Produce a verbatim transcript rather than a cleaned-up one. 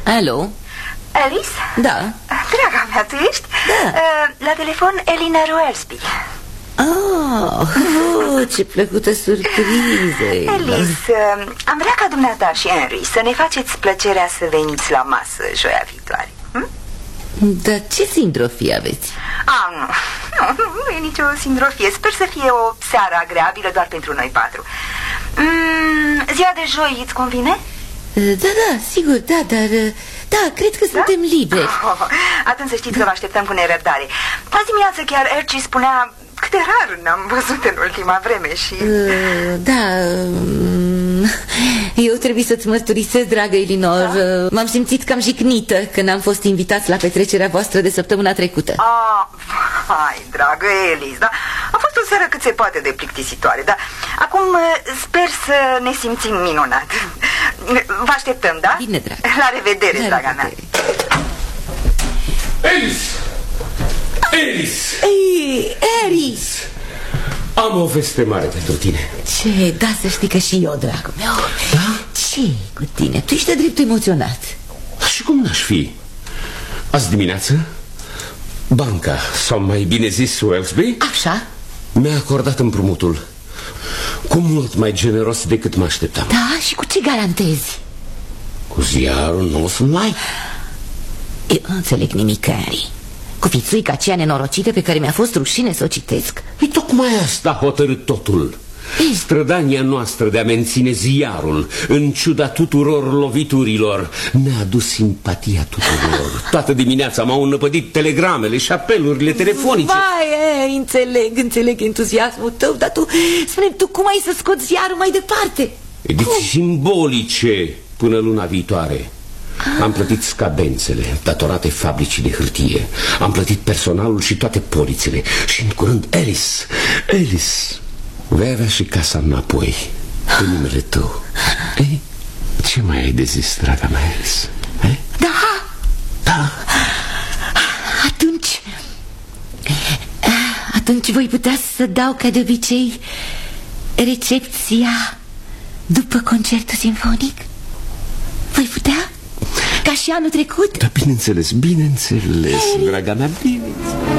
Alo? Alice? Da. Draga mea, tu ești? Da. La telefon Elina Roelsby. Oh, oh, ce plăcută surpriză. Alice, am vrea ca dumneata și Henry să ne faceți plăcerea să veniți la masă joia viitoare. hm? Dar ce sindrofie aveți? Ah, nu. nu, nu e nicio sindrofie. Sper să fie o seară agreabilă doar pentru noi patru. mm, Ziua de joi îți convine? Da, da, sigur, da, dar... Da, cred că suntem da? liberi. oh, Atunci să știți că vă așteptăm cu nerăbdare. Azi dimineață chiar Archie spunea cât de rar ne-am văzut în ultima vreme și... Uh, da, eu trebuie să-ți mărturisesc, dragă Elinor, da? M-am simțit cam jignită când am fost invitați la petrecerea voastră de săptămâna trecută. Ah, hai, dragă Alice, da? A fost o seară cât se poate de plictisitoare, dar acum sper să ne simțim minunat. Vă așteptăm, da? Bine, dragă. La revedere, la draga revedere. mea. Alice! Alice! Ei, Alice! Am o veste mare pentru tine. Ce? Da, să știi că și eu, dragul meu. Da? Ce cu tine? Tu ești de drept emoționat. Și cum n-aș fi? Azi dimineață banca, sau mai bine zis Roelsby, Așa? mi-a acordat împrumutul cu mult mai generos decât mă așteptam. Da? Și cu ce garantezi? Cu ziarul nostru mai. Eu nu înțeleg nimic, Harry. Cu fițuica aceea nenorocită pe care mi-a fost rușine să o citesc. Păi tocmai asta a hotărât totul. Strădania noastră de a menține ziarul, în ciuda tuturor loviturilor, ne-a adus simpatia tuturor. Toată dimineața m-au înăpădit telegramele și apelurile telefonice. Vai, înțeleg, înțeleg entuziasmul tău, dar tu, spune-mi, tu cum ai să scoți ziarul mai departe? Ediții simbolice până luna viitoare. Am plătit scadențele datorate fabricii de hârtie. Am plătit personalul și toate polițele. Și în curând, Alice, Alice, vei avea și casa înapoi, pe numele tău. Ei, ce mai ai de zis, draga mea, Alice? Ei? Da. Da. Atunci Atunci voi putea să dau ca de obicei recepția după concertul simfonic? Voi putea? Ca și anul trecut? Da, bineînțeles, bineînțeles, draga mea, bineînțeles.